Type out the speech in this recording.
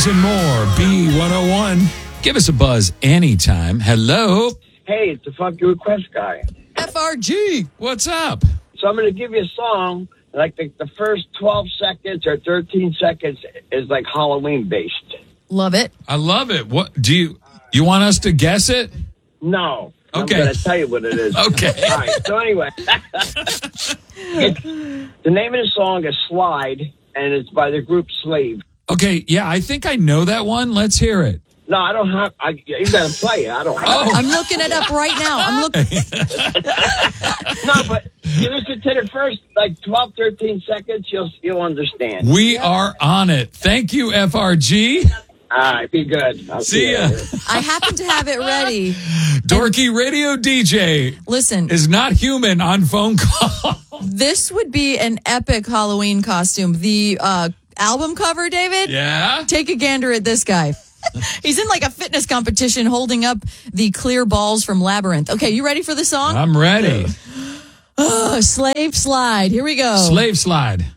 and more. B101. Give us a buzz anytime. Hello. Hey, it's the Funky Request guy. FRG. What's up? So I'm going to give you a song, like the first 12 seconds or 13 seconds is like Halloween based. Love it. I love it. What do you want us to guess it? No. Okay. I'm going to tell you what it is. Okay. All right. So anyway, the name of the song is Slide, and it's by the group Slave. Okay, yeah, I think I know that one. Let's hear it. No, I don't have. You got to play it. I don't have. Oh. I'm looking it up right now. I'm looking. No, but you listen to the first 12, 13 seconds, you'll understand. We are on it. Thank you, FRG. All right, be good. I'll See ya. I happen to have it ready. Dorky Radio DJ Listen, is not human on phone call. this would be an epic Halloween costume. The album cover, David? Yeah? Take a gander at this guy. He's in like a fitness competition holding up the clear balls from Labyrinth. Okay, you ready for the song? I'm ready. Slave Slide. Here we go. Slave Slide.